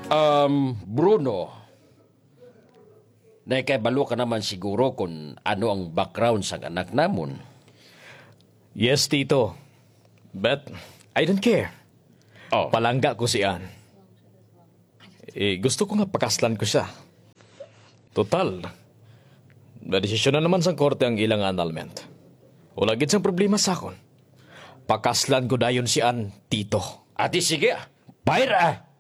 Bruno, naikabalo ka naman siguro kung ano ang background sa anak namon. Yes, Tito. But I don't care. Oh, Palangga ko si Ann. Gusto ko nga pakaslan ko siya. Total, na-desisyon na naman sa korte ang ilang annulment. Wala gid sang problema sa akon. Pakaslan ko dayon si Ann, Tito. ati sige, bayra!